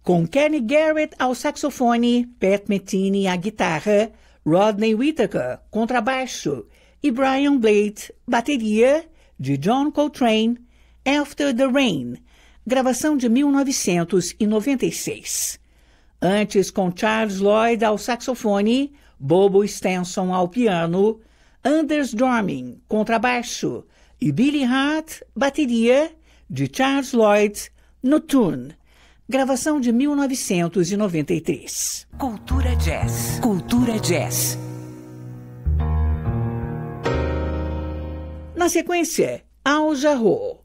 com Kenny Garrett ao saxofone, Pat Metheny à guitarra, Rodney Whittaker, contrabaixo, e Brian Blade, bateria, de John Coltrane, After the Rain, gravação de 1996. Antes, com Charles Lloyd ao saxofone, Bobo Stenson ao piano, Anders Dorming, contrabaixo, e Billy Hart, bateria, de Charles Lloyd, Nocturne, gravação de 1993. Cultura Jazz. Cultura Jazz. Na sequência, Al Jarreau.